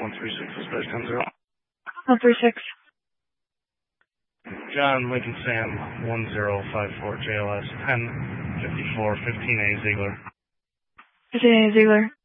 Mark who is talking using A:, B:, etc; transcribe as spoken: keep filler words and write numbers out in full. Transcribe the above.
A: one three six, dispatch ten zero.
B: one three six.
A: John Lincoln Sam, one zero five four J L S, ten fifty-four fifteen A Ziegler.
B: fifteen A Ziegler.